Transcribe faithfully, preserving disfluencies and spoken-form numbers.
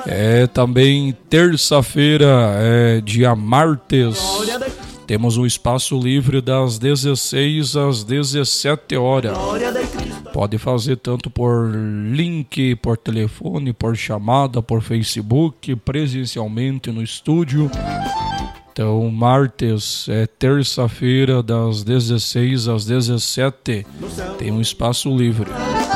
É também terça-feira, é dia martes. Temos um espaço livre das dezesseis às dezessete horas. Pode fazer tanto por link, por telefone, por chamada, por Facebook, presencialmente no estúdio. Então, martes é terça-feira, das dezesseis às dezessete. Tem um espaço livre.